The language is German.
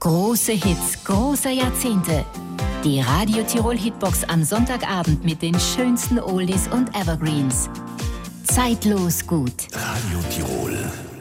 Große Hits großer Jahrzehnte. Die Radio Tirol Hitbox am Sonntagabend mit den schönsten Oldies und Evergreens. Zeitlos gut. Radio Tirol.